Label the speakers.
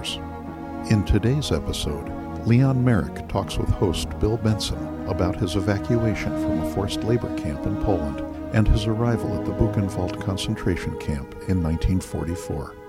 Speaker 1: survivors. In today's episode, Leon Merrick talks with host Bill Benson about his evacuation from a forced labor camp in Poland and his arrival at the Buchenwald concentration camp in 1944.